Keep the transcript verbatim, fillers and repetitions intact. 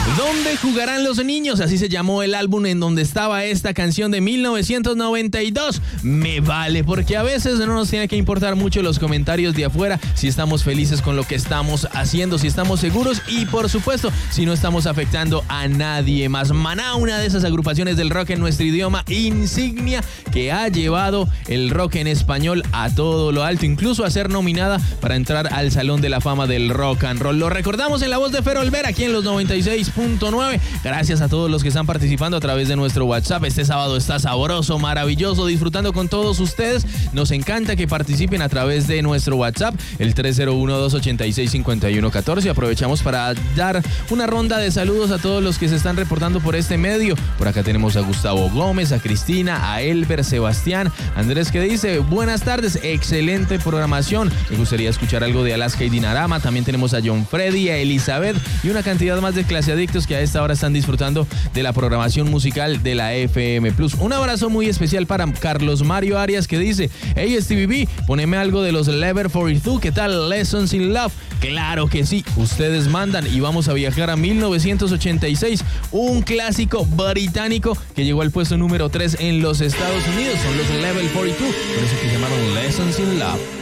¿Dónde jugarán los niños? Así se llamó el álbum en donde estaba esta canción de mil novecientos noventa y dos. Me vale, porque a veces no nos tiene que importar mucho los comentarios de afuera, si estamos felices con lo que estamos haciendo, si estamos seguros y, por supuesto, si no estamos afectando a nadie más. Maná, una de esas agrupaciones del rock en nuestro idioma insignia que ha llevado el rock en español a todo lo alto, incluso a ser nominada para entrar al Salón de la Fama del Rock and Roll. Lo recordamos en la voz de Fer Olvera, aquí en los noventa y seis punto nueve. Gracias a todos los que están participando a través de nuestro WhatsApp. Este sábado está sabroso, maravilloso, disfrutando con todos ustedes. Nos encanta que participen a través de nuestro WhatsApp, el tres cero uno, dos ocho seis, cinco uno uno cuatro. Aprovechamos para dar una ronda de saludos a todos los que se están reportando por este medio. Por acá tenemos a Gustavo Gómez, a Cristina, a Elber, Sebastián, Andrés, que dice: buenas tardes, excelente programación. Me gustaría escuchar algo de Alaska y Dinarama. También tenemos a John Freddy, a Elizabeth y una cantidad más de clase adictos que a esta hora están disfrutando de la programación musical de la F M Plus. Un abrazo muy especial para Carlos Mario Arias, que dice: hey Stevie B, poneme algo de los Lever cuarenta y dos. ¿Qué tal? Lessons in Love. Claro que sí, ustedes mandan, y vamos a viajar a mil novecientos ochenta y seis, un clásico británico que llegó al puesto número tres en los Estados Unidos. Son los Level cuarenta y dos, por eso que se llamaron Lessons in Love.